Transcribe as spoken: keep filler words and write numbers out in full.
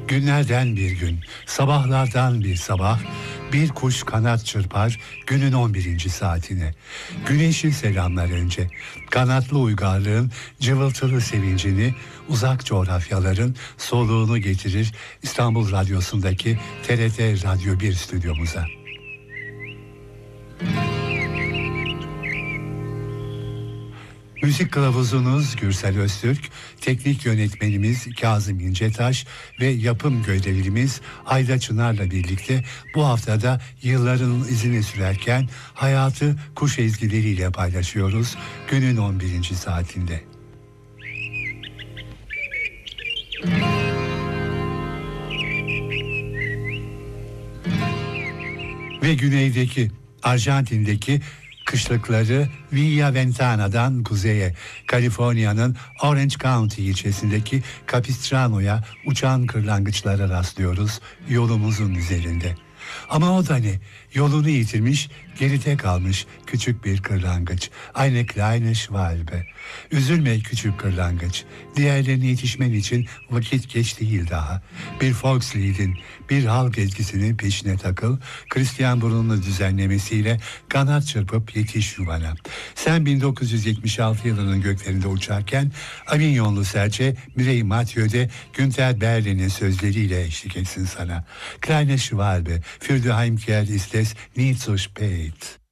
Günlerden bir gün, sabahlardan bir sabah, bir kuş kanat çırpar günün on birinci saatine. Güneşi selamlar önce. Kanatlı uygarlığın cıvıltılı sevincini, uzak coğrafyaların soluğunu getirir İstanbul Radyosu'ndaki T R T Radyo bir stüdyomuza. Müzik kılavuzunuz Gürsel Öztürk, teknik yönetmenimiz Kazım İncetaş ve yapım görevlimiz Ayda Çınar'la birlikte bu haftada yılların izini sürerken hayatı kuş ezgileriyle paylaşıyoruz günün on birinci saatinde. Ve güneydeki, Arjantin'deki kışlıkları Villa Ventana'dan kuzeye, Kaliforniya'nın Orange County ilçesindeki Capistrano'ya uçan kırlangıçlara rastlıyoruz yolumuzun üzerinde. Ama o da ne? Yolunu yitirmiş, geride kalmış küçük bir kırlangıç. Eine kleine Schwalbe. Üzülme küçük kırlangıç. Diğerlerine yetişmen için vakit geç değil daha. Bir Volkslied'in, bir halk ezgisinin peşine takıl. Christian Brun'un düzenlemesiyle kanat çırpıp yetiş yuvana. Sen bin dokuz yüz yetmiş altı yılının göklerinde uçarken Avignonlu serçe Mireille Mathieu'de Günter Berlin'in sözleriyle eşlik etsin sana. Kleine Schwalbe, für du Heimkehr ist es nie zu spät.